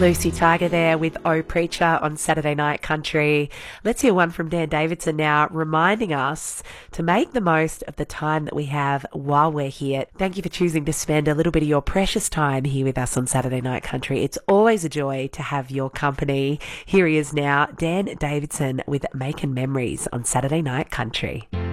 Lucy Tiger there with Oh Preacher on Saturday Night Country. Let's hear one from Dan Davidson now, reminding us to make the most of the time that we have while we're here. Thank you for choosing to spend a little bit of your precious time here with us on Saturday Night Country. It's always a joy to have your company. Here he is now, Dan Davidson with Making Memories on Saturday Night Country.